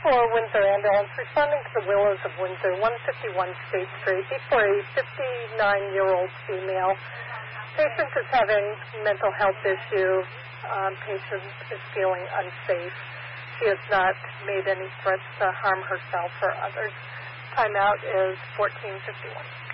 for Windsor Ambulance, responding to the Willows of Windsor, 151 State Street, before a 59-year-old female. Patient is having mental health issue. Patient is feeling unsafe. She has not made any threats to harm herself or others. Timeout is 14:51.